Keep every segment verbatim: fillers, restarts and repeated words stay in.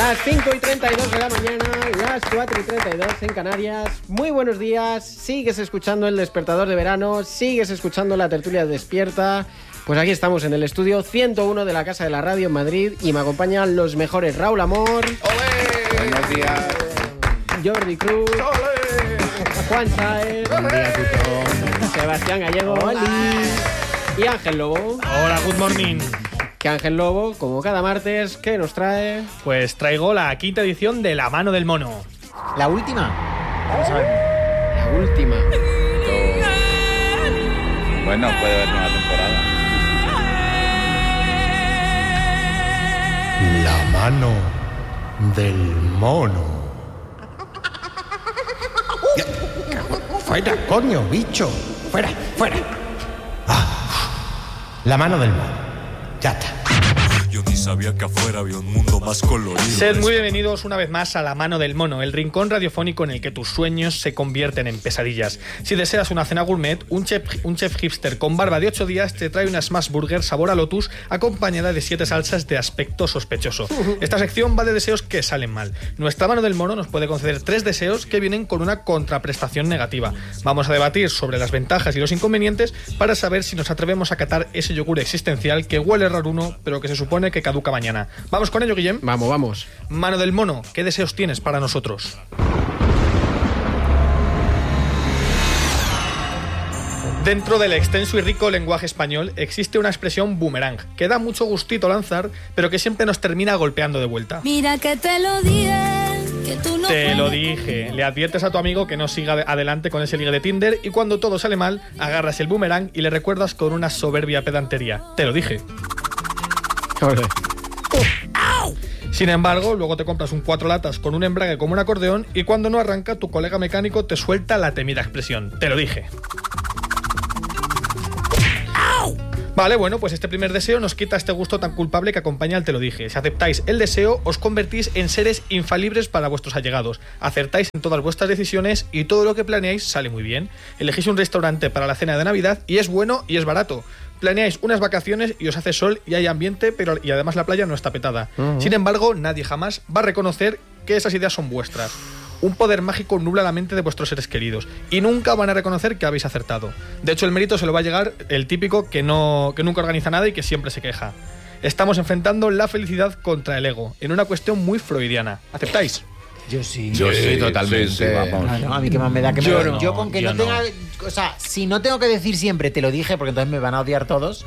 Las cinco y treinta y dos de la mañana, las cuatro y treinta y dos en Canarias. Muy buenos días, sigues escuchando El Despertador de Verano, sigues escuchando La Tertulia Despierta. Pues aquí estamos en el estudio ciento uno de la Casa de la Radio en Madrid y me acompañan los mejores Raúl Amor. ¡Olé! Buenos días. Jordi Cruz. ¡Olé! Juan Saez. Buen día, Sebastián Gallego. ¡Hola! Y Ángel Lobo. Hola, good morning. Que Ángel Lobo, como cada martes, ¿qué nos trae? Pues traigo la quinta edición de La Mano del Mono. ¿La última? No sabemos. La última. Bueno, puede haber nueva temporada. La mano del mono. Fuera, coño, bicho. Fuera, fuera. Ah, la mano del mono. Ya está. Yo ni sabía que afuera había un mundo más colorido. Sed muy bienvenidos una vez más a La Mano del Mono, el rincón radiofónico en el que tus sueños se convierten en pesadillas. Si deseas una cena gourmet, un chef, un chef hipster con barba de ocho días te trae una smash burger sabor a lotus acompañada de siete salsas de aspecto sospechoso. Esta sección va de deseos que salen mal. Nuestra Mano del Mono nos puede conceder tres deseos que vienen con una contraprestación negativa. Vamos a debatir sobre las ventajas y los inconvenientes para saber si nos atrevemos a catar ese yogur existencial que huele raruno, pero que se supone que caduca mañana. ¿Vamos con ello, Guillem? Vamos, vamos. Mano del Mono, ¿qué deseos tienes para nosotros? Dentro del extenso y rico lenguaje español existe una expresión boomerang, que da mucho gustito lanzar, pero que siempre nos termina golpeando de vuelta. Mira que te lo dije, que tú no Te lo puedes. dije. Le adviertes a tu amigo que no siga adelante con ese ligue de Tinder y cuando todo sale mal, agarras el boomerang y le recuerdas con una soberbia pedantería. Te lo dije. Sin embargo, luego te compras un cuatro latas con un embrague como un acordeón y cuando no arranca, tu colega mecánico te suelta la temida expresión. Te lo dije. Vale, bueno, pues este primer deseo nos quita este gusto tan culpable que acompaña al te lo dije. Si aceptáis el deseo, os convertís en seres infalibles para vuestros allegados. Acertáis en todas vuestras decisiones y todo lo que planeáis sale muy bien. Elegís un restaurante para la cena de Navidad y es bueno y es barato. Planeáis unas vacaciones y os hace sol y hay ambiente, pero y además la playa no está petada. Uh-huh. Sin embargo, nadie jamás va a reconocer que esas ideas son vuestras. Un poder mágico nubla la mente de vuestros seres queridos y nunca van a reconocer que habéis acertado. De hecho, el mérito se lo va a llegar el típico que, no, que nunca organiza nada y que siempre se queja. Estamos enfrentando la felicidad contra el ego, en una cuestión muy freudiana. ¿Aceptáis? Yo sí. Yo sí, sí totalmente. Sí, sí, vamos. Claro, a mí que más me da que yo me no, yo con que yo no, no tenga, o sea, si no tengo que decir siempre te lo dije porque entonces me van a odiar todos.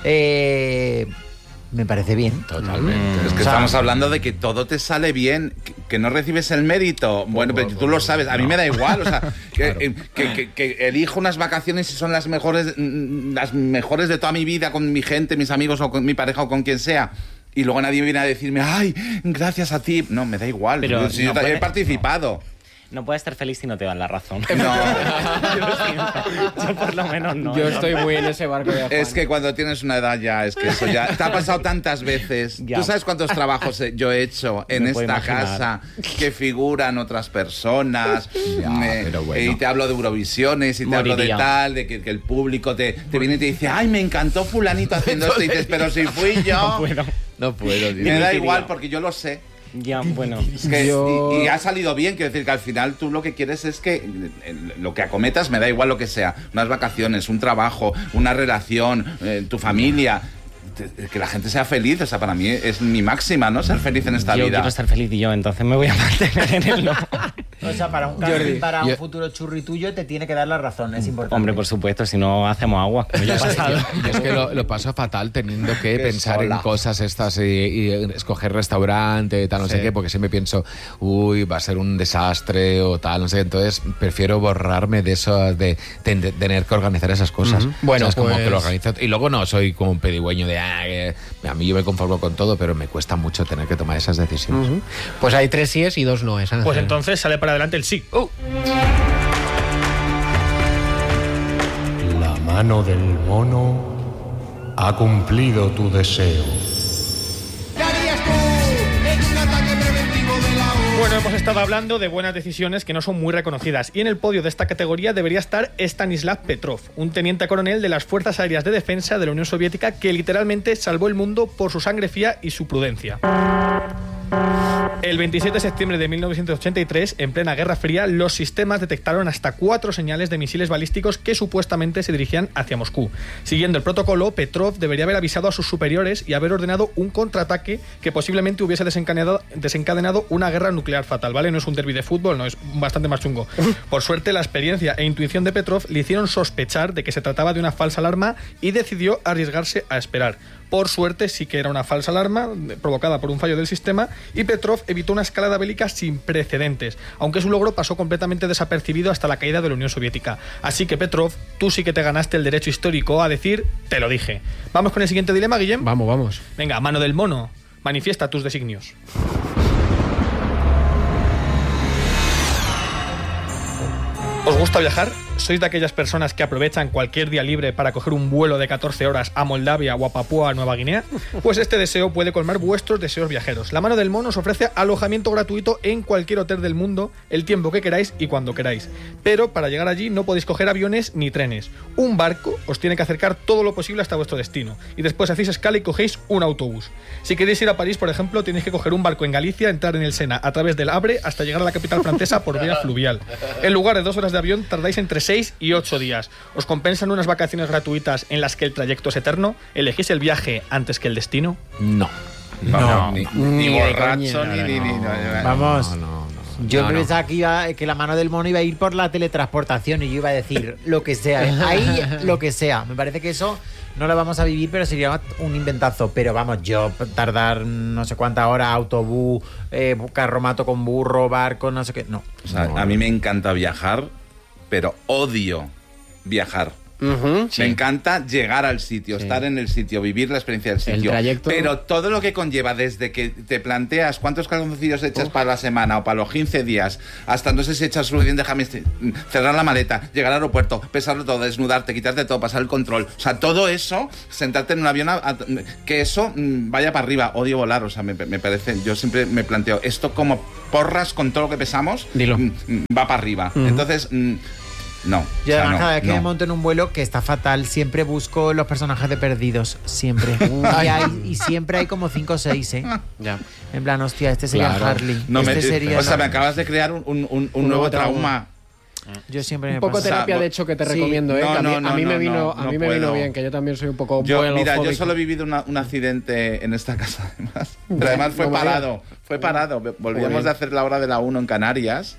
Eh, me parece bien. Totalmente. Mm. Es que O sea, estamos hablando de que todo te sale bien, que, que no recibes el mérito. Bueno, pero tú lo sabes, a mí me da igual, o sea, que, claro. que, que, que elijo unas vacaciones y son las mejores, las mejores de toda mi vida con mi gente, mis amigos o con mi pareja o con quien sea. Y luego nadie viene a decirme, ay, gracias a ti. No, me da igual. Pero si no yo puede, he participado. No puedes estar feliz si no te dan la razón. No. yo, lo siento. Yo por lo menos no. Yo no. estoy muy en ese barco de Juan. Es que cuando tienes una edad ya, es que eso ya te ha pasado tantas veces. Ya. ¿Tú sabes cuántos trabajos yo he hecho en Me esta puedo imaginar. casa que figuran otras personas? Ya, Me- pero bueno. Y te hablo de Eurovisiones y te hablo de Moriría. tal, de que, que el público te, te viene y te dice, ay, me encantó fulanito haciendo esto. Y dices, pero si fui yo. No puedo. No puedo, tío. Me da Dimitiría. igual porque yo lo sé. Ya, bueno. Es que- Yo- y, y ha salido bien, quiero decir que al final tú lo que quieres es que eh, lo que acometas, me da igual lo que sea, unas vacaciones, un trabajo, una relación, eh, tu familia, te- que la gente sea feliz, o sea, para mí es mi máxima, ¿no? Ser feliz en esta Yo vida. quiero estar feliz y yo, entonces me voy a mantener en el no. O sea, para un, Jordi, para yo- un futuro churri tuyo te tiene que dar la razón, es importante. Hombre, por supuesto, si no hacemos agua, como ya ha pasado. Yo es que lo, lo paso fatal teniendo que Que pensar sola. en cosas estas y, y escoger restaurante, tal, no sé Sí. qué, porque siempre pienso, uy, va a ser un desastre o tal, no sé. Entonces prefiero borrarme de eso, de, de- de tener que organizar esas cosas. Ujú. Bueno, O sea, es como pues- que lo organizo. Y luego no soy como un pedigüeño de, ah, que a mí yo me conformo con todo, pero me cuesta mucho tener que tomar esas decisiones. Ujú. Pues hay tres síes y dos noes. Ángel. Pues entonces sale para adelante el sí. ¡Oh! La mano del mono ha cumplido tu deseo. Bueno, hemos estado hablando de buenas decisiones que no son muy reconocidas y en el podio de esta categoría debería estar Stanislav Petrov, un teniente coronel de las Fuerzas Aéreas de Defensa de la Unión Soviética que literalmente salvó el mundo por su sangre fría y su prudencia. El veintisiete de septiembre de mil novecientos ochenta y tres, en plena Guerra Fría, los sistemas detectaron hasta cuatro señales de misiles balísticos que supuestamente se dirigían hacia Moscú. Siguiendo el protocolo, Petrov debería haber avisado a sus superiores y haber ordenado un contraataque que posiblemente hubiese desencadenado, desencadenado una guerra nuclear fatal, ¿vale? No es un derbi de fútbol, no, es bastante más chungo. Por suerte, la experiencia e intuición de Petrov le hicieron sospechar de que se trataba de una falsa alarma y decidió arriesgarse a esperar. Por suerte, sí que era una falsa alarma provocada por un fallo del sistema y Petrov evitó una escalada bélica sin precedentes, aunque su logro pasó completamente desapercibido hasta la caída de la Unión Soviética. Así que Petrov, tú sí que te ganaste el derecho histórico a decir, te lo dije. ¿Vamos con el siguiente dilema, Guillem? Vamos, vamos. Venga, mano del mono, manifiesta tus designios. ¿Os gusta viajar? ¿Sois de aquellas personas que aprovechan cualquier día libre para coger un vuelo de catorce horas a Moldavia o a Papúa Nueva Guinea? Pues este deseo puede colmar vuestros deseos viajeros. La Mano del Mono os ofrece alojamiento gratuito en cualquier hotel del mundo, el tiempo que queráis y cuando queráis. Pero para llegar allí no podéis coger aviones ni trenes. Un barco os tiene que acercar todo lo posible hasta vuestro destino. Y después hacéis escala y cogéis un autobús. Si queréis ir a París, por ejemplo, tenéis que coger un barco en Galicia, entrar en el Sena a través del Havre hasta llegar a la capital francesa por vía fluvial. En lugar de dos horas de avión, tardáis entre seis y ocho días. ¿Os compensan unas vacaciones gratuitas en las que el trayecto es eterno? ¿Elegís el viaje antes que el destino? No. No, No. ni, Ni ni de borracho, coña. ni, ni, ni- no, no, Vamos. No, no, no. Yo No, no. pensaba que, iba, que la mano del mono iba a ir por la teletransportación y yo iba a decir lo que sea. Ahí lo que sea. Me parece que eso no lo vamos a vivir, pero sería un inventazo. Pero vamos, yo tardar no sé cuántas horas, autobús, eh, carromato con burro, barco, no sé qué. No. O sea, a mí me encanta viajar, pero odio viajar. Ujú. Me encanta llegar al sitio, Sí. estar en el sitio, vivir la experiencia del El sitio. trayecto. Pero todo lo que conlleva desde que te planteas cuántos calzoncillos echas para la semana o para los quince días, hasta no sé si echas suficiente jamás, cerrar la maleta, llegar al aeropuerto, pesarlo todo, desnudarte, quitarte todo, pasar el control. O sea, todo eso, sentarte en un avión, a- a- que eso mm, vaya para arriba. Odio volar, o sea, me, me parece, yo siempre me planteo, esto como porras con todo lo que pesamos, Dilo. mm, mm, va para arriba. Entonces... mm, no. Yo o sea, además no, cada vez que no. me monto en un vuelo que está fatal, siempre busco los personajes de Perdidos. Siempre. y, hay- y siempre hay como cinco o seis, ¿eh? Ya. En plan, hostia, este sería Claro. Harley. No este me, sería... o sea, no. me acabas de crear un, un- un- un Un nuevo nuevo trauma. Yo siempre me Un poco pasa. terapia O sea, de hecho que te sí. recomiendo, ¿eh? No, Que a mí, no, a no, mí me no, vino, no, a mí no me vino puedo. bien, que yo también soy un poco Yo, mira, yo vuelofóbico. solo he vivido una- un accidente en esta casa, además. Pero además fue ¿Cómo parado, fue parado. Volvíamos Joder. de hacer la hora de la uno en Canarias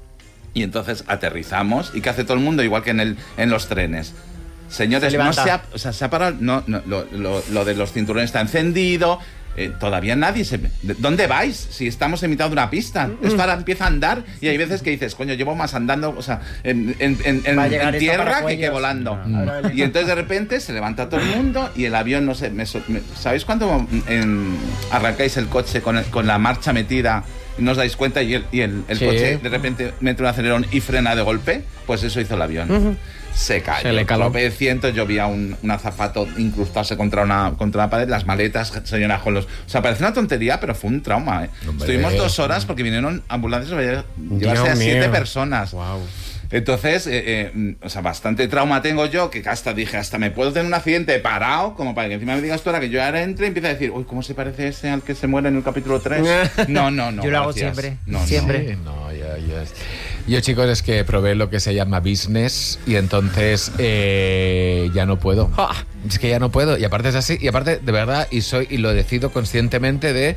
y entonces aterrizamos. ¿Y qué hace todo el mundo? Igual que en, el, en los trenes. Señores, Se no levanta. se ha, o sea, se ha parado, no, no, lo, lo- lo de los cinturones está encendido. eh, todavía nadie se... ¿de- ¿Dónde vais? Si estamos en mitad de una pista. Esto ahora empieza a andar y hay veces que dices, coño, llevo más andando, o sea, en, en- en- en- Va a llegar en esto para tierra que, cuellos. que volando. Ahora Y entonces de repente se levanta todo el mundo y el avión, no sé, me so- me- ¿sabéis cuando en- arrancáis el coche con, el- con la marcha metida y no os dais cuenta y el, y el- el Sí. coche de repente mete un acelerón y frena de golpe? Pues eso hizo el avión. Se cayó. Se le caló. Tropecientos, yo vi a un, un azafato incrustarse contra una, contra una pared, las maletas, señora, con los... O sea, parece una tontería, pero fue un trauma, ¿eh? Hombre. Estuvimos dos horas porque vinieron ambulancias para lle- llevarse a Dios siete mío. personas. Wow. Entonces, eh, eh, mm, o sea, bastante trauma tengo yo, que hasta dije, hasta me puedo tener un accidente parado, como para que encima me digas tú ahora que yo ahora entre y empiece a decir, uy, ¿cómo se parece ese al que se muere en el capítulo tres? No, no, no. Yo lo hago gracias. siempre, No, no. siempre. Sí, no, ya, ya. Yo, chicos, es que probé lo que se llama business y entonces eh, ya no puedo. Es que ya no puedo. Y aparte es así. Y aparte, de verdad, y soy y lo decido conscientemente de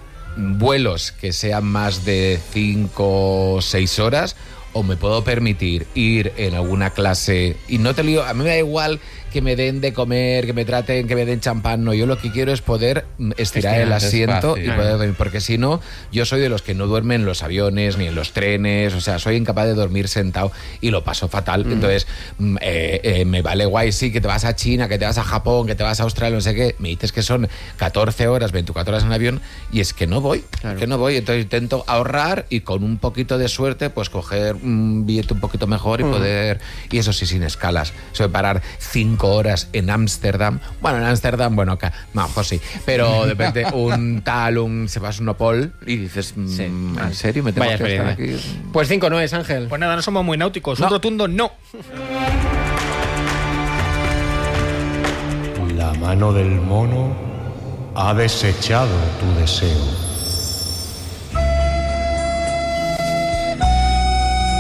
vuelos que sean más de cinco o seis horas, o me puedo permitir ir en alguna clase. Y no te lío, a mí me da igual que me den de comer, que me traten, que me den champán. No, yo lo que quiero es poder mm, estirar Estirar, el es asiento fácil. y poder dormir, porque si no, yo soy de los que no duermen en los aviones ni en los trenes, o sea, soy incapaz de dormir sentado y lo paso fatal. Entonces, mm, eh, eh, me vale guay, sí, que te vas a China, que te vas a Japón, que te vas a Australia, no sé qué, me dices que son catorce horas, veinticuatro horas en avión y es que no voy, Claro. que no voy, entonces intento ahorrar y con un poquito de suerte, pues coger un billete un poquito mejor y poder, y eso sí, sin escalas, eso de parar cinco horas en Ámsterdam, bueno, en Ámsterdam, bueno, acá, no, pues sí, pero de repente un tal, un Sebastopol y dices, mm, Sí. ¿en serio me tengo Vaya que estar aquí? experiencia. Pues cinco no es, Ángel. Pues nada, no somos muy náuticos. No. Un rotundo no. La mano del mono ha desechado tu deseo.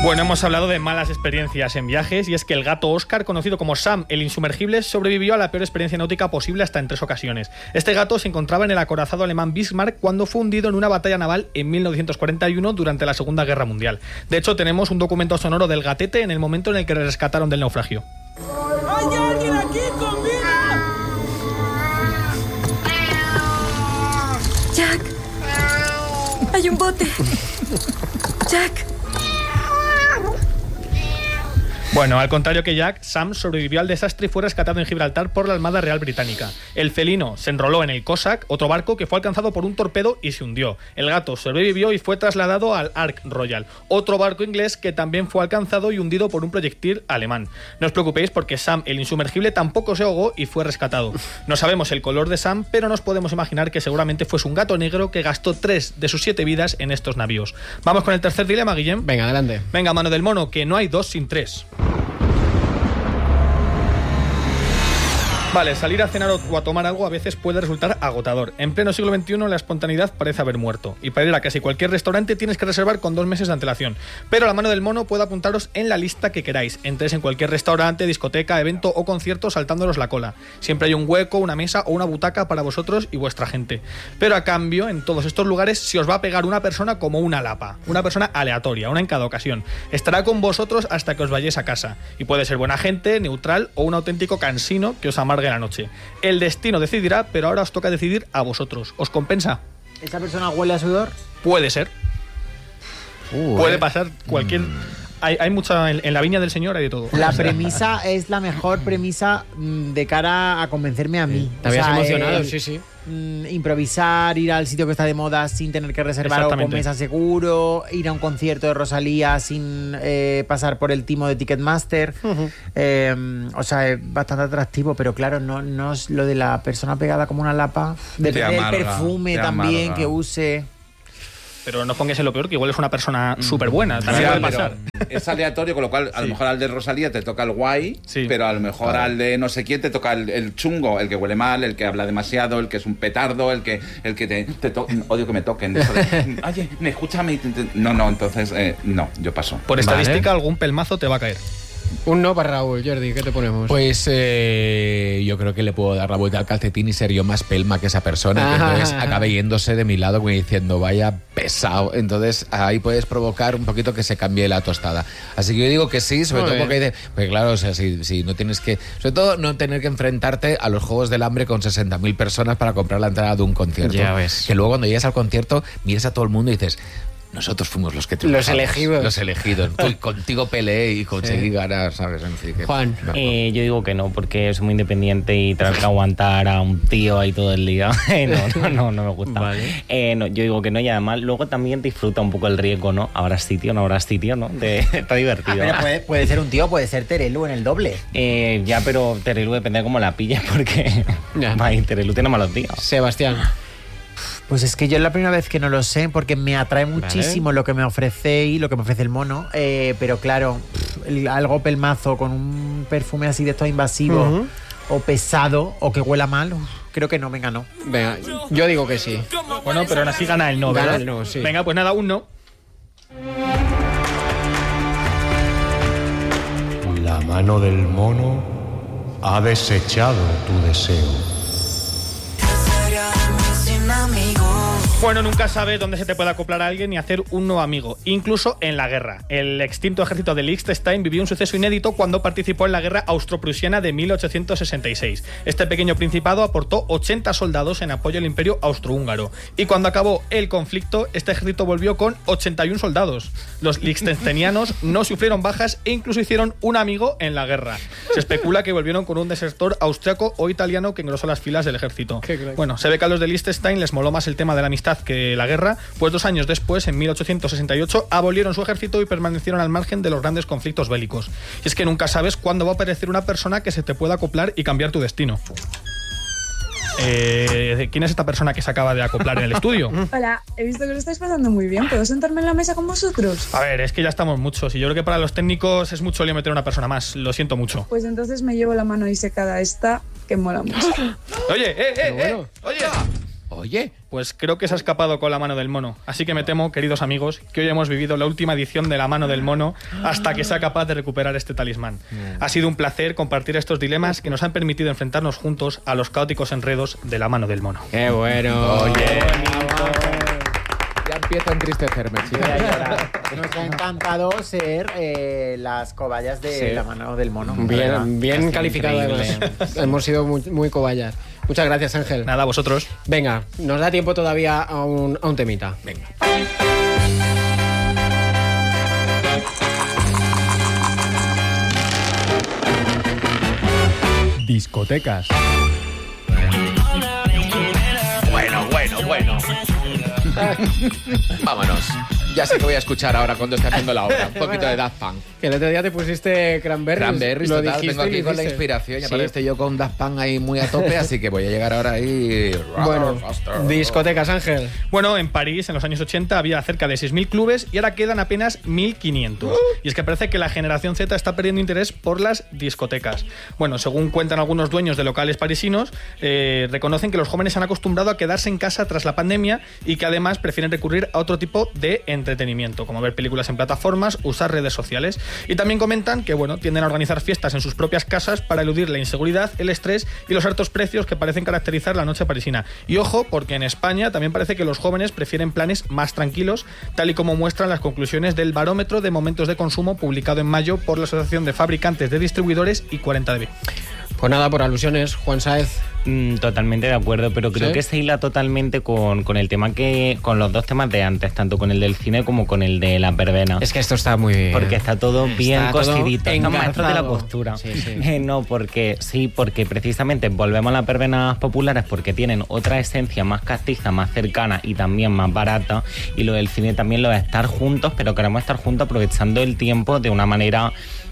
Bueno, hemos hablado de malas experiencias en viajes y es que el gato Oscar, conocido como Sam el insumergible, sobrevivió a la peor experiencia náutica posible hasta en tres ocasiones. Este gato se encontraba en el acorazado alemán Bismarck cuando fue hundido en una batalla naval en mil novecientos cuarenta y uno durante la Segunda Guerra Mundial. De hecho, tenemos un documento sonoro del gatete en el momento en el que le rescataron del naufragio. ¡Hay alguien aquí con vida! Jack, hay un bote. Jack. Bueno, al contrario que Jack, Sam sobrevivió al desastre y fue rescatado en Gibraltar por la Armada Real Británica. El felino se enroló en el Cossack, otro barco que fue alcanzado por un torpedo y se hundió. El gato sobrevivió y fue trasladado al Ark Royal, otro barco inglés que también fue alcanzado y hundido por un proyectil alemán. No os preocupéis porque Sam el insumergible tampoco se ahogó y fue rescatado. No sabemos el color de Sam, pero nos podemos imaginar que seguramente fuese un gato negro que gastó tres de sus siete vidas en estos navíos. Vamos con el tercer dilema, Guillem. Venga, adelante. Venga, mano del mono, que no hay dos sin tres. Vale, salir a cenar o a tomar algo a veces puede resultar agotador. En pleno siglo veintiuno la espontaneidad parece haber muerto. Y para ir a casi cualquier restaurante tienes que reservar con dos meses de antelación. Pero la mano del mono puede apuntaros en la lista que queráis. Entréis en cualquier restaurante, discoteca, evento o concierto saltándolos la cola. Siempre hay un hueco, una mesa o una butaca para vosotros y vuestra gente. Pero a cambio, en todos estos lugares se os va a pegar una persona como una lapa. Una persona aleatoria, una en cada ocasión. Estará con vosotros hasta que os vayáis a casa. Y puede ser buena gente, neutral o un auténtico cansino que os amargue la noche. El destino decidirá, pero ahora os toca decidir a vosotros. ¿Os compensa? ¿Esa persona huele a sudor? Puede ser. Uh, Puede eh. pasar cualquier... Mm. Hay, hay mucha... En, en la viña del señor hay de todo. La premisa es la mejor premisa de cara a convencerme a mí. Te habías o sea, emocionado, el, sí, sí. Mm, improvisar, ir al sitio que está de moda sin tener que reservar o con mesa seguro, ir a un concierto de Rosalía sin eh, pasar por el timo de Ticketmaster. Uh-huh. eh, o sea, es bastante atractivo, pero claro, no, no es lo de la persona pegada como una lapa. Depende del perfume también amarga. Que use. Pero no pongáis en lo peor, que igual es una persona súper buena. También sí, puede pasar. Es aleatorio, con lo cual a sí. lo mejor al de Rosalía te toca el guay, sí. pero a lo mejor claro. al de no sé quién te toca el, el chungo, el que huele mal, el que habla demasiado, el que es un petardo, el que el que te, te to odio que me toquen. Oye, me escúchame. No, no, entonces eh, no, yo paso. Por estadística, vale. algún pelmazo te va a caer. Un no para Raúl. Jordi, ¿qué te ponemos? Pues eh, yo creo que le puedo dar la vuelta al calcetín y ser yo más pelma que esa persona. Ah, que entonces ah, acabe yéndose de mi lado como diciendo, vaya pesado. Entonces ahí puedes provocar un poquito que se cambie la tostada. Así que yo digo que sí, sobre Muy todo bien. porque dice, porque claro, o sea, si, si no tienes que... Sobre todo no tener que enfrentarte a los Juegos del Hambre con sesenta mil personas para comprar la entrada de un concierto. Ya ves. Que luego cuando llegas al concierto miras a todo el mundo y dices... Nosotros fuimos los que triunfamos. Los elegidos. Los elegidos. Tú, contigo peleé y conseguí sí. ganar, ¿sabes? En fin, que, Juan. No. Eh, yo digo que no, porque soy muy independiente y tener que aguantar a un tío ahí todo el día. no, no, no, no me gusta. Vale. Eh, no, yo digo que no, y además luego también disfruta un poco el riesgo, ¿no? Habrá sitio, no habrá sitio, ¿no? De, está divertido. Ah, pero puede, puede ser un tío, puede ser Terelu en el doble. Eh, ya, pero Terelu depende de cómo la pilles, porque ay, Terelu tiene malos días. Sebastián. Pues es que yo es la primera vez que no lo sé, porque me atrae muchísimo vale. lo que me ofrece y lo que me ofrece el mono. Eh, pero claro, el, algo pelmazo con un perfume así de todo invasivo uh-huh. o pesado o que huela mal, uf, creo que no, venga, no. Venga, yo digo que sí. Bueno, pero aún así gana el no, ¿verdad? Gana el no, sí. Venga, pues nada, un no. La mano del mono ha desechado tu deseo. Bueno, nunca sabes dónde se te puede acoplar a alguien y hacer un nuevo amigo, incluso en la guerra. El extinto ejército de Liechtenstein vivió un suceso inédito cuando participó en la guerra austro-prusiana de mil ochocientos sesenta y seis. Este pequeño principado aportó ochenta soldados en apoyo al imperio austrohúngaro. Y cuando acabó el conflicto, este ejército volvió con ochenta y uno soldados. Los liechtensteinianos no sufrieron bajas e incluso hicieron un amigo en la guerra. Se especula que volvieron con un desertor austriaco o italiano que engrosó las filas del ejército. Bueno, se ve que a los de Liechtenstein les moló más el tema de la amistad que la guerra, pues dos años después, en mil ochocientos sesenta y ocho, abolieron su ejército y permanecieron al margen de los grandes conflictos bélicos. Y es que nunca sabes cuándo va a aparecer una persona que se te pueda acoplar y cambiar tu destino. Eh, ¿Quién es esta persona que se acaba de acoplar en el estudio? Hola, he visto que lo estáis pasando muy bien. ¿Puedo sentarme en la mesa con vosotros? A ver, es que ya estamos muchos y yo creo que para los técnicos es mucho lío meter a una persona más. Lo siento mucho. Pues entonces me llevo la mano disecada esta, que mola mucho. Oye, eh, eh, bueno. eh, oye. Oye, pues creo que se ha escapado con la mano del mono. Así que me temo, queridos amigos, que hoy hemos vivido la última edición de la mano del mono hasta que sea capaz de recuperar este talismán. Ha sido un placer compartir estos dilemas que nos han permitido enfrentarnos juntos a los caóticos enredos de la mano del mono. ¡Qué bueno! Oye, ya empiezo a entristecerme, chicos. Nos ha encantado ser eh, las cobayas de Sí. la mano del mono. Bien, bien calificado increíble. además. Hemos sido muy, muy cobayas. Muchas gracias, Ángel. Nada, vosotros. Venga, nos da tiempo todavía a un, a un temita. Venga. Discotecas. Bueno, bueno, bueno. Vámonos. Ya sé que voy a escuchar ahora cuando esté haciendo la obra. Un poquito de Daft Punk. Que el otro día te pusiste Cranberries. Cranberries, lo total. dijiste Vengo y aquí lo con la hiciste. inspiración y Sí. aparte estoy yo con Daft Punk ahí muy a tope, así que voy a llegar ahora ahí. Bueno, discotecas, Ángel. Bueno, en París, en los años ochenta, había cerca de seis mil clubes y ahora quedan apenas mil quinientos. Y es que parece que la generación Z está perdiendo interés por las discotecas. Bueno, según cuentan algunos dueños de locales parisinos, eh, reconocen que los jóvenes se han acostumbrado a quedarse en casa tras la pandemia y que además prefieren recurrir a otro tipo de entretenimiento, como ver películas en plataformas, usar redes sociales. Y también comentan que, bueno, tienden a organizar fiestas en sus propias casas para eludir la inseguridad, el estrés y los altos precios que parecen caracterizar la noche parisina. Y ojo, porque en España también parece que los jóvenes prefieren planes más tranquilos, tal y como muestran las conclusiones del barómetro de momentos de consumo publicado en mayo por la Asociación de Fabricantes de Distribuidores y cuarenta D B. Pues nada, por alusiones, Juan Sáez. Mm, totalmente de acuerdo, pero creo ¿Sí? que se hila totalmente con, con el tema que. Con los dos temas de antes, tanto con el del cine como con el de las verbenas. Es que esto está muy... Porque está todo bien Está todo cosidito. Están maestros de la engarzado. costura. Sí, sí. Eh, no, porque sí, porque precisamente volvemos a las verbenas populares porque tienen otra esencia más castiza, más cercana y también más barata. Y lo del cine también lo de estar juntos, pero queremos estar juntos aprovechando el tiempo de una manera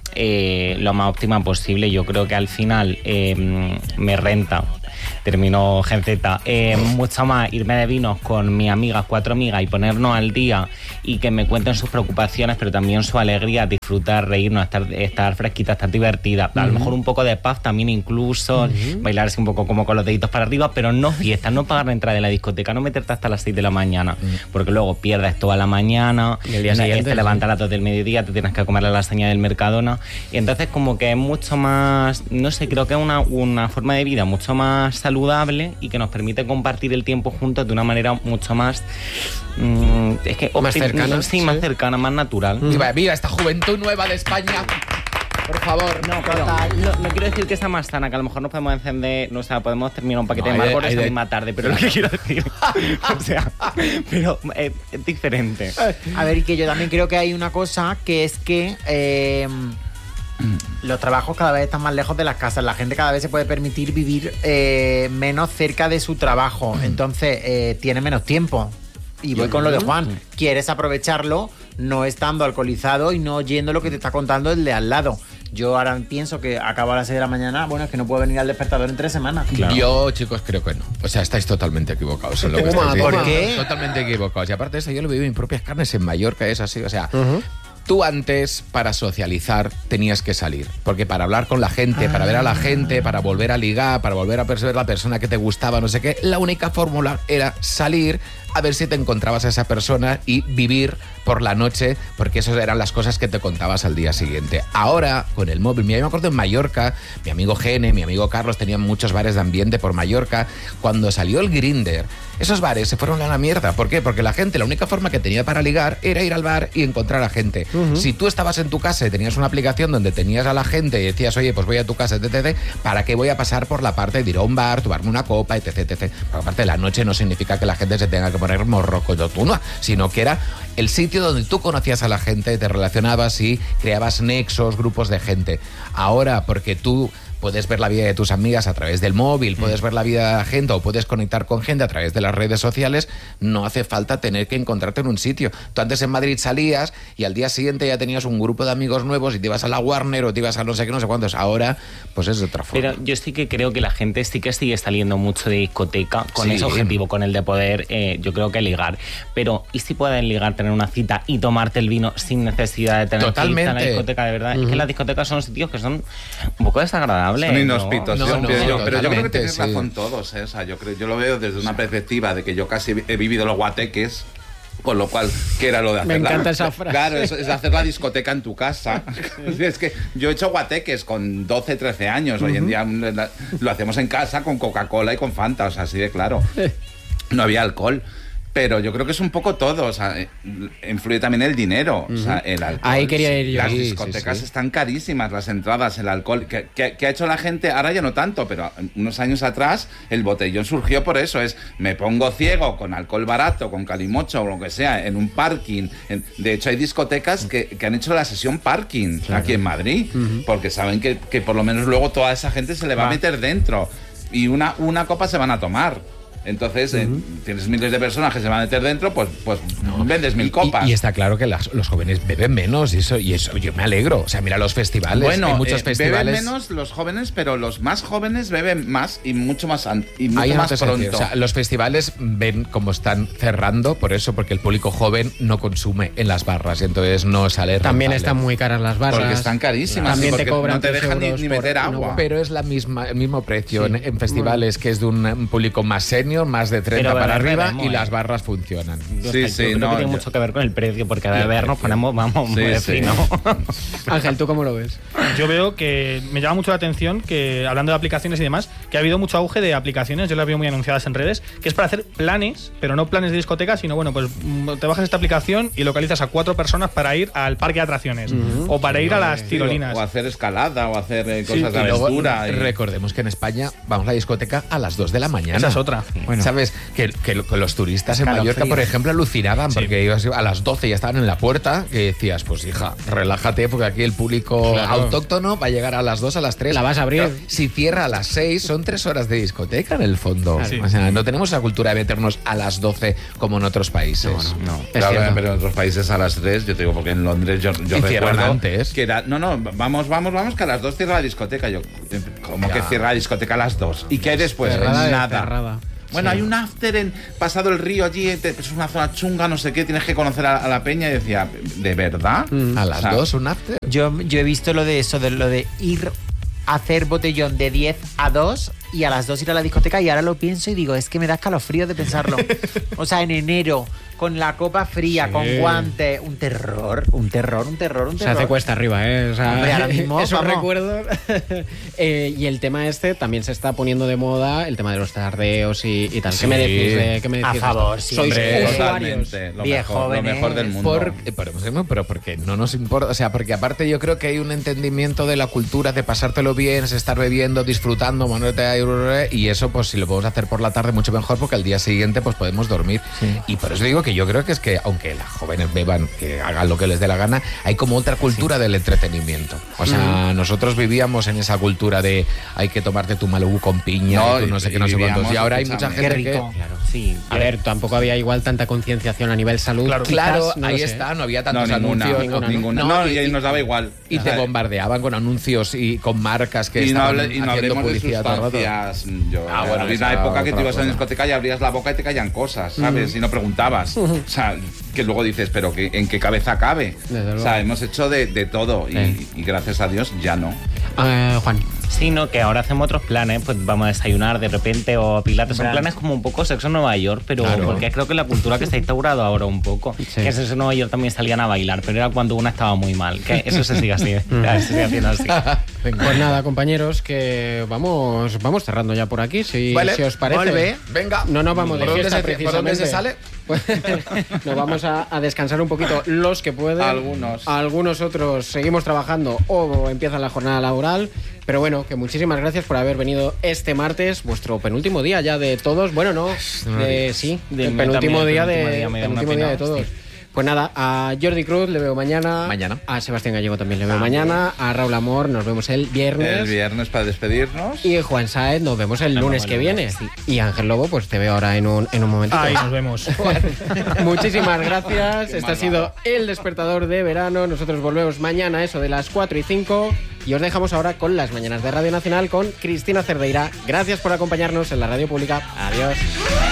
eh, lo más óptima posible. Yo creo que al final eh, me renta. Terminó Gen Z, eh, mucho más irme de vinos con mis amigas, cuatro amigas y ponernos al día y que me cuenten sus preocupaciones, pero también su alegría, disfrutar, reírnos, estar, estar fresquita, estar divertida. A lo Ujú. mejor un poco de pub también incluso, Ujú. bailar así un poco como con los deditos para arriba, pero no fiesta, no pagar la entrada de la discoteca, no meterte hasta las seis de la mañana, porque luego pierdes toda la mañana, Y el día una- siguiente, te sí. levantas a las dos del mediodía, te tienes que comer la lasaña del Mercadona, y entonces como que es mucho más, no sé, creo que es una, una forma de vida mucho más saludable y que nos permite compartir el tiempo juntos de una manera mucho más mm, es que Más optim- cercana, sí, más sí. cercana, más natural. Viva, viva esta juventud nueva de España. Por favor. No, pero no, no quiero decir que sea más sana, que a lo mejor nos podemos encender, no, o sea, podemos terminar un paquete No, de hay de- Marlboro hay esa de- misma tarde, pero lo que quiero decir, o sea, pero eh, es diferente. A ver, y que yo también creo que hay una cosa que es que eh, los trabajos cada vez están más lejos de las casas. La gente cada vez se puede permitir vivir eh, menos cerca de su trabajo. Entonces, eh, tiene menos tiempo. Y voy con lo de Juan. Quieres aprovecharlo no estando alcoholizado y no oyendo lo que te está contando el de al lado. Yo ahora pienso que acabo a las seis de la mañana. Bueno, es que no puedo venir al despertador en tres semanas. Yo, chicos, creo que no. O sea, estáis totalmente equivocados en lo que Toma, estáis ¿por diciendo. qué? Totalmente equivocados. Y aparte de eso, yo lo viví en mis propias carnes en Mallorca, es así. O sea, tú antes, para socializar, tenías que salir. Porque para hablar con la gente, para ver a la gente, para volver a ligar, para volver a ver la persona que te gustaba, no sé qué, la única fórmula era salir a ver si te encontrabas a esa persona y vivir por la noche, porque esas eran las cosas que te contabas al día siguiente. Ahora, con el móvil, mira, yo me acuerdo en Mallorca, mi amigo Gene, mi amigo Carlos tenían muchos bares de ambiente por Mallorca. Cuando salió el Grindr, esos bares se fueron a la mierda. ¿Por qué? Porque la gente, la única forma que tenía para ligar era ir al bar y encontrar a gente. Ujú. Si tú estabas en tu casa y tenías una aplicación donde tenías a la gente y decías, oye, pues voy a tu casa, etcétera, ¿para qué voy a pasar por la parte de ir a un bar, tomarme una copa, etcétera, etcétera? Porque aparte de la noche no significa que la gente se tenga que poner morrocototuna, sino que era el sitio donde tú conocías a la gente, te relacionabas y creabas nexos, grupos de gente. Ahora, porque tú puedes ver la vida de tus amigas a través del móvil, puedes ver la vida de la gente o puedes conectar con gente a través de las redes sociales, no hace falta tener que encontrarte en un sitio. Tú antes en Madrid salías y al día siguiente ya tenías un grupo de amigos nuevos y te ibas a la Warner o te ibas a no sé qué, no sé cuántos. Ahora, pues es de otra forma. Pero yo sí que creo que la gente sí que sigue saliendo mucho de discoteca con Sí. ese objetivo, con el de poder, eh, yo creo que ligar. Pero, ¿y si pueden ligar, tener una cita y tomarte el vino sin necesidad de tener que irte a la Totalmente. discoteca, de verdad? Es Ujú. que las discotecas son sitios que son un poco desagradables. desagradable. Son inhóspitos, ¿no? yo No, pienso, no, pero yo creo que totalmente, tenéis sí. razón todos, ¿eh? O sea, yo, creo, yo lo veo desde una perspectiva de que yo casi he vivido los guateques. Con lo cual, ¿qué era lo de hacer? Me la- encanta esa frase. Claro, es, es hacer la discoteca en tu casa. Es que yo he hecho guateques con doce, trece años. Hoy en día mm, la- lo hacemos en casa con Coca-Cola y con Fanta, o sea, así de claro. No había alcohol. Pero yo creo que es un poco todo, o sea, eh, influye también el dinero, o sea, el alcohol. Ahí quería ir yo. Las Sí, discotecas sí, sí. están carísimas, las entradas, el alcohol. ¿Qué, qué, qué ha hecho la gente? Ahora ya no tanto, pero unos años atrás el botellón surgió por eso, es me pongo ciego con alcohol barato, con calimocho o lo que sea, en un parking. En- de hecho, hay discotecas que, que han hecho la sesión parking aquí en Madrid, porque saben que, que por lo menos luego toda esa gente se le va a meter dentro y una, una copa se van a tomar. Entonces, eh, tienes miles de personas que se van a meter dentro, pues, pues vendes mil Y- copas. Y, y está claro que las- los jóvenes beben menos y eso, y eso yo me alegro. O sea, mira los festivales, Bueno, hay muchos eh, festivales. beben menos los jóvenes, pero los más jóvenes beben más y mucho más an- y mucho Ahí no más te sé pronto. decir. O sea, los festivales ven cómo están cerrando, por eso, porque el público joven no consume en las barras y entonces no sale También rentable. están muy caras las barras. porque están carísimas. También y te porque cobran no te tres dejan ni, euros ni por meter una agua. Pero es la misma, el mismo precio Sí. en, en festivales que es de un, un público más senior, más de treinta Pero para beber arriba bebemos, y ¿eh? las barras funcionan. Yo Sí, hasta- yo sí, creo no, que tiene yo- mucho que ver con el precio, porque a beber nos ponemos, vamos, Sí, muy sí. fino. Ángel, ¿tú cómo lo ves? Yo veo que me llama mucho la atención que, hablando de aplicaciones y demás, que ha habido mucho auge de aplicaciones, yo las veo muy anunciadas en redes, que es para hacer planes, pero no planes de discoteca, sino bueno, pues mm, te bajas esta aplicación y localizas a cuatro personas para ir al parque de atracciones o para ir a las tirolinas. O hacer escalada o hacer eh, Sí, cosas de Y luego, aventura. y- recordemos que en España vamos a la discoteca a las dos de la mañana. Esa es otra. Bueno. ¿Sabes? Que, que lo- que los turistas en Escalofríos. Mallorca, por ejemplo, alucinaban Sí. porque ibas a las doce ya estaban en la puerta, que decías, pues hija, relájate porque aquí el público Claro. autóctono va a llegar a las dos, a las tres. La vas a abrir. Claro, si cierra a las seis, son tres horas de discoteca en el fondo. Sí. O sea, no tenemos esa cultura de meternos a las doce como en otros países. No, es Claro, cierto. pero en otros países a las tres, yo te digo, porque en Londres yo, yo Y cierran recuerdo antes. que era, no, no, vamos, vamos, vamos, que a las dos cierra la discoteca. Yo, ¿cómo que cierra la discoteca a las dos? ¿Y qué hay después? Cerrada de Nada. cerrada. Bueno, hay un after en pasado el río allí, te- es una zona chunga, no sé qué, tienes que conocer a, a la peña y decía, ¿de verdad? A las O sea, dos, un after. Yo, yo he visto lo de eso, de lo de ir a hacer botellón de diez a dos y a las dos ir a la discoteca y ahora lo pienso y digo, es que me da escalofrío de pensarlo. O sea, en enero, con la copa fría, Sí. con guantes, un terror, un terror, un terror, un Se terror. hace cuesta arriba, ¿eh? O sea, Hombre, ahora mismo, esos vamos. recuerdos. Eh, y el tema este también se está poniendo de moda, el tema de los tardeos y, y tal. ¿Qué Sí. me decís? de- ¿Qué me A decís de favor, esto? sí, Sois hombre. usuarios. Totalmente, lo Viejo, mejor, lo jóvenes, mejor del mundo. Por, eh, pero, pues, pero porque no nos importa, o sea, porque aparte yo creo que hay un entendimiento de la cultura de pasártelo bien, es estar bebiendo, disfrutando, ponerte ahí, y eso pues si lo podemos hacer por la tarde mucho mejor porque al día siguiente pues podemos dormir. Y por eso digo que yo creo que es que aunque las jóvenes beban, que hagan lo que les dé la gana, hay como otra cultura del entretenimiento. O sea, nosotros vivíamos en esa cultura de hay que tomarte tu Malibu con piña, No, y tú no sé y qué, no sé cuántos. vivíamos, Y ahora hay mucha escúchame. gente Qué rico. que... Claro, sí. A ver, tampoco había igual tanta concienciación a nivel salud. Claro. quizás, Claro, no lo ahí sé. está, no había No, tantos ninguna, anuncios. ninguna. ¿no? ninguna. No, No, y- y, nos daba igual. Y O te sea, bombardeaban con anuncios y con marcas que y no, estaban hable- y no haciendo hablemos de publicidad todo el rato. sustancias. Yo, Ah, bueno, había esa una época que otra te ibas a cosa. una discoteca y abrías la boca y te caían cosas, ¿sabes? Y no preguntabas. O sea, que luego dices, pero que, ¿en qué cabeza cabe? Desde O luego. sea, hemos hecho de, de todo y, Sí. y gracias a Dios ya no. Eh, Juan. Sí, no, que ahora hacemos otros planes, pues vamos a desayunar de repente o a pilates. Son Plan. planes como un poco sexo en Nueva York, pero Claro. porque creo que la cultura que está instaurada ahora un poco, Sí. que en sexo en Nueva York también salían a bailar, pero era cuando una estaba muy mal, que eso se sigue así, se sigue haciendo así. Pues nada, compañeros, que vamos vamos cerrando ya por aquí, si, Vale, si os parece. vuelve, venga. No nos vamos de ¿Por dónde fiesta, se- por dónde precisamente. se sale? Pues, nos vamos a, a descansar un poquito los que pueden. Algunos. Algunos otros seguimos trabajando o empiezan la jornada laboral. Pero bueno, que muchísimas gracias por haber venido este martes, vuestro penúltimo día ya de todos. Bueno, no, de, sí, De el mí penúltimo también, día el de, penúltimo día me da una penúltimo día pena, de todos. hostia. Pues nada, a Jordi Cruz le veo mañana. Mañana. A Sebastián Gallego también le veo mañana. A Raúl Amor nos vemos el viernes. El viernes para despedirnos. Y Juan Saez nos vemos el Nos lunes vemos que el viene. lunes, Y Ángel Lobo, pues te veo ahora en un, en un momentito. Ahí nos vemos. Muchísimas gracias. Qué Este ha malvado. sido el despertador de verano. Nosotros volvemos mañana a eso de las cuatro y cinco. Y os dejamos ahora con las mañanas de Radio Nacional con Cristina Cerdeira. Gracias por acompañarnos en la radio pública. Adiós.